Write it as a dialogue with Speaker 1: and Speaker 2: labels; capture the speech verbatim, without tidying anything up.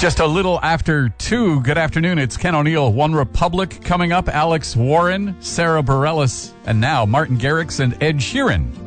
Speaker 1: Just a little after two. Good afternoon. It's Ken O'Neill. One Republic coming up. Alex Warren, Sarah Bareilles, and now Martin Garrix and Ed Sheeran.